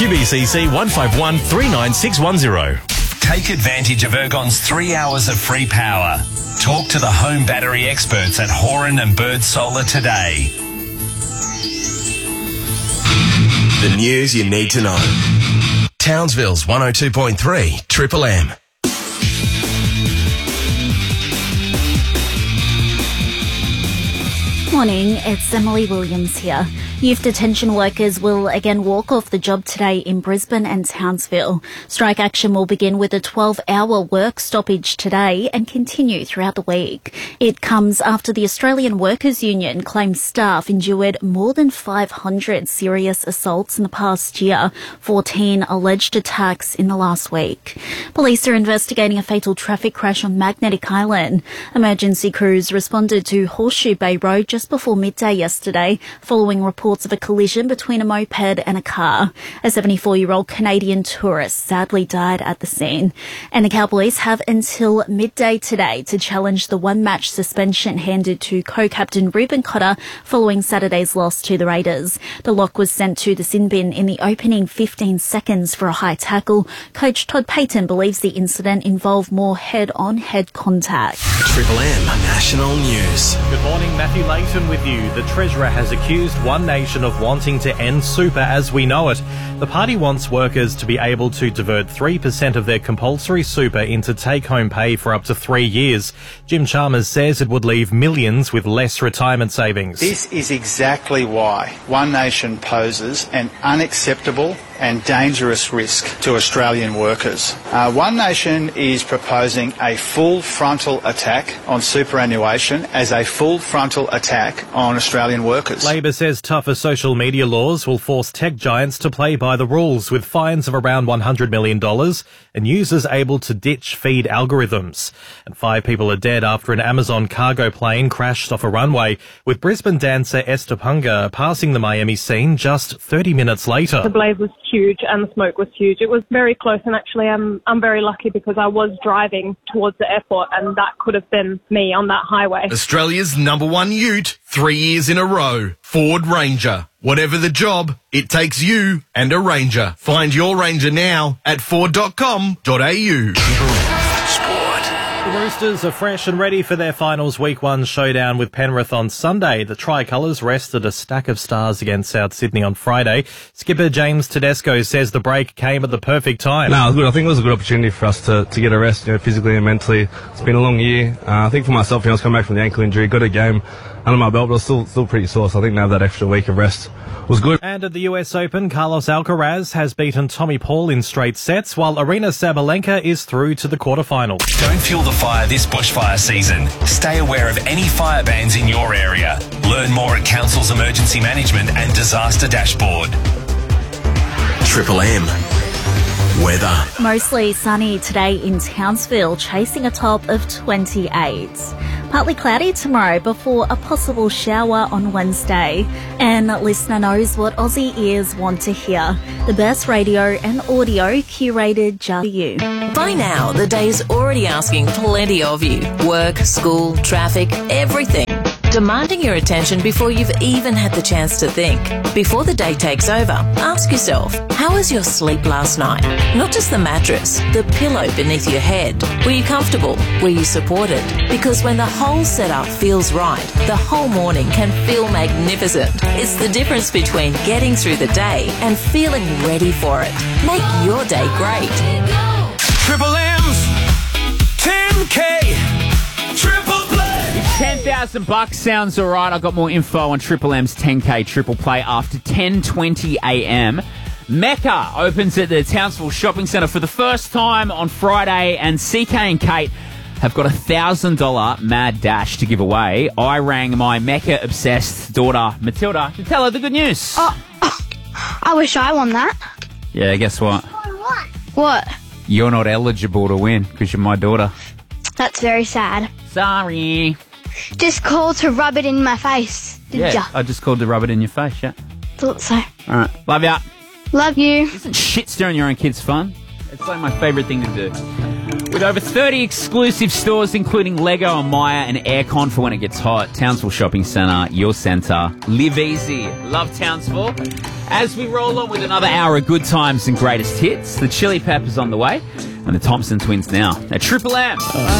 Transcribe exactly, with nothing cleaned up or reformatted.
U B C C one five one three nine six one zero. Take advantage of Ergon's three hours of free power. Talk to the home battery experts at Horan and Bird Solar today. The news you need to know. Townsville's one oh two point three Triple M. Morning, it's Emily Williams here. Youth detention workers will again walk off the job today in Brisbane and Townsville. Strike action will begin with a twelve-hour work stoppage today and continue throughout the week. It comes after the Australian Workers' Union claims staff endured more than five hundred serious assaults in the past year, fourteen alleged attacks in the last week. Police are investigating a fatal traffic crash on Magnetic Island. Emergency crews responded to Horseshoe Bay Road just before midday yesterday, following reports of a collision between a moped and a car. A seventy-four-year-old Canadian tourist sadly died at the scene. And the Cowboys have until midday today to challenge the one-match suspension handed to co-captain Reuben Cotter following Saturday's loss to the Raiders. The lock was sent to the sin bin in the opening fifteen seconds for a high tackle. Coach Todd Payton believes the incident involved more head-on-head contact. Triple M National News. Good morning, Matthew Layton with you. The Treasurer has accused One Nation of wanting to end super as we know it. The party wants workers to be able to divert three percent of their compulsory super into take-home pay for up to three years. Jim Chalmers says it would leave millions with less retirement savings. This is exactly why One Nation poses an unacceptable and dangerous risk to Australian workers. Uh, One Nation is proposing a full frontal attack on superannuation as a full frontal attack on Australian workers. Labor says tougher social media laws will force tech giants to play by the rules, with fines of around one hundred million dollars and users able to ditch feed algorithms. And five people are dead after an Amazon cargo plane crashed off a runway, with Brisbane dancer Esther Punga passing the Miami scene just thirty minutes later. The blaze was huge and the smoke was huge. It was very close, and actually I'm, I'm very lucky because I was driving towards the airport and that could have been me on that highway. Australia's number one ute, three years in a row, Ford Ranger. Whatever the job, it takes you and a Ranger. Find your Ranger now at ford dot com dot a u. The Roosters are fresh and ready for their finals week one showdown with Penrith on Sunday. The Tricolours rested a stack of stars against South Sydney on Friday. Skipper James Tedesco says the break came at the perfect time. No, it was good. I think it was a good opportunity for us to, to get a rest, you know, physically and mentally. It's been a long year. Uh, I think for myself, you know, I was coming back from the ankle injury, got a game under my belt, but I was still, still pretty sore, so I think now that extra week of rest was good. And at the U S Open, Carlos Alcaraz has beaten Tommy Paul in straight sets, while Arina Sabalenka is through to the quarterfinals. Don't fuel the fire this bushfire season. Stay aware of any fire bans in your area. Learn more at Council's Emergency Management and Disaster Dashboard. Triple M. Weather. Mostly sunny today in Townsville, chasing a top of twenty-eight. Partly cloudy tomorrow before a possible shower on Wednesday. And listener knows what Aussie ears want to hear. The best radio and audio curated just for you. By now, the day's already asking plenty of you. Work, school, traffic, everything. Demanding your attention before you've even had the chance to think. Before the day takes over, ask yourself, how was your sleep last night? Not just the mattress, the pillow beneath your head. Were you comfortable? Were you supported? Because when the whole setup feels right, the whole morning can feel magnificent. It's the difference between getting through the day and feeling ready for it. Make your day great. Triple M's ten K Triple Play. ten thousand bucks sounds all right. I've got more info on Triple M's ten K Triple Play after ten twenty a m. Mecca opens at the Townsville Shopping Centre for the first time on Friday, and C K and Kate have got a one thousand dollars Mad Dash to give away. I rang my Mecca-obsessed daughter, Matilda, to tell her the good news. Oh, oh, I wish I won that. Yeah, guess what? What? What? You're not eligible to win because you're my daughter. That's very sad. Sorry. Just called to rub it in my face, did yeah, ya? I just called to rub it in your face, yeah. Thought so. All right, love ya. Love you. Isn't shit stirring your own kids fun? It's like my favourite thing to do. With over thirty exclusive stores, including Lego and Maya and aircon for when it gets hot, Townsville Shopping Centre, your centre. Live easy. Love Townsville. As we roll on with another hour of good times and greatest hits, the Chili Peppers on the way, and the Thompson Twins now at Triple M.